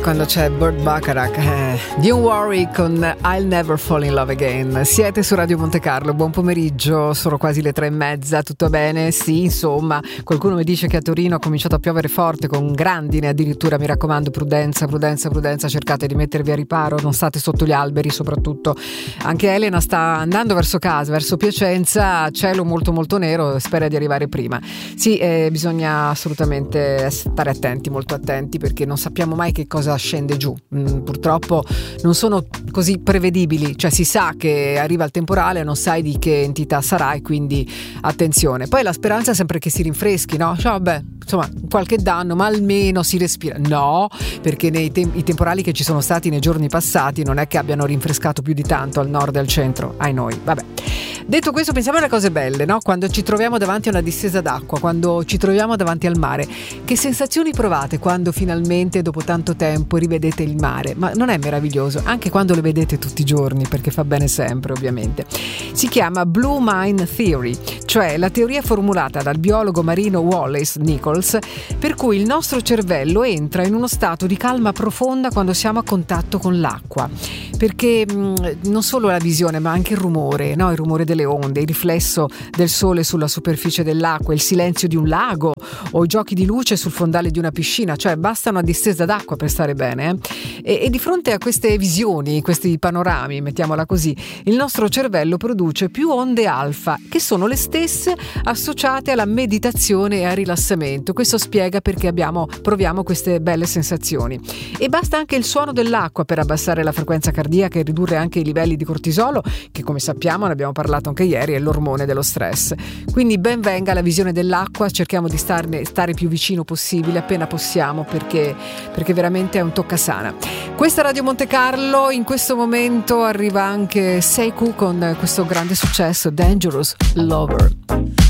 quando c'è Burt Bacharach. Don't worry con I'll Never Fall in Love Again. Siete su Radio Monte Carlo, buon pomeriggio, sono quasi le 3:30, tutto bene? Sì, insomma, qualcuno mi dice che a Torino ha cominciato a piovere forte, con grandine addirittura, mi raccomando, prudenza, cercate di mettervi a riparo, non state sotto gli alberi soprattutto. Anche Elena sta andando verso casa, verso Piacenza, cielo molto molto nero, spera di arrivare prima. Sì, bisogna assolutamente stare attenti, molto attenti, perché non sappiamo mai che cosa scende giù. Purtroppo non sono così prevedibili, cioè si sa che arriva il temporale, non sai di che entità sarà e quindi attenzione. Poi la speranza è sempre che si rinfreschi, no? Cioè, vabbè, insomma, qualche danno, ma almeno si respira. No, perché i temporali che ci sono stati nei giorni passati non è che abbiano rinfrescato più di tanto al nord e al centro, ai noi, vabbè. Detto questo, pensiamo alle cose belle, no? Quando ci troviamo davanti a una distesa d'acqua, quando ci troviamo davanti al mare, che sensazioni provate quando finalmente dopo tanto tempo rivedete il mare? Ma non è meraviglioso? Anche quando lo vedete tutti i giorni, perché fa bene sempre, ovviamente. Si chiama Blue Mind Theory, cioè la teoria formulata dal biologo marino Wallace Nichols, per cui il nostro cervello entra in uno stato di calma profonda quando siamo a contatto con l'acqua, perché non solo la visione ma anche il rumore, no? Il rumore delle onde, il riflesso del sole sulla superficie dell'acqua, il silenzio di un lago o i giochi di luce sul fondale di una piscina, cioè basta una distesa d'acqua per stare bene, e di fronte a queste visioni, questi panorami, mettiamola così, il nostro cervello produce più onde alfa, che sono le stesse associate alla meditazione e al rilassamento. Questo spiega perché proviamo queste belle sensazioni. E basta anche il suono dell'acqua per abbassare la frequenza cardiaca e ridurre anche i livelli di cortisolo, che come sappiamo, ne abbiamo parlato anche ieri, è l'ormone dello stress. Quindi ben venga la visione dell'acqua, cerchiamo di stare più vicino possibile appena possiamo, perché veramente è un toccasana. Questa è Radio Monte Carlo, in questo momento arriva anche Seiku con questo grande successo, Dangerous Lover.